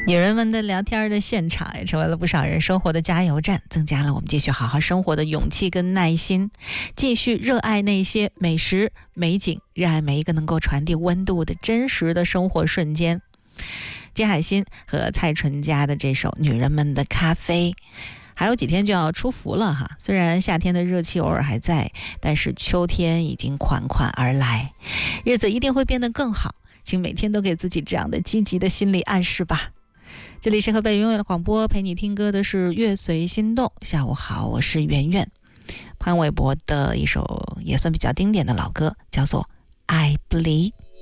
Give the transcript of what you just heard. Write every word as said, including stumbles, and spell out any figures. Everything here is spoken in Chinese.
女人们的聊天的现场也成为了不少人生活的加油站，增加了我们继续好好生活的勇气跟耐心，继续热爱那些美食美景，热爱每一个能够传递温度的真实的生活瞬间。金海心和蔡淳佳的这首《女人们的咖啡》还有几天就要出伏了哈，虽然夏天的热气偶尔还在，但是秋天已经款款而来，日子一定会变得更好，请每天都给自己这样的积极的心理暗示吧。这里是河北永远的广播，陪你听歌的是乐随心动。下午好，我是圆圆。潘玮柏的一首也算比较经典的老歌，叫做《I Believe》。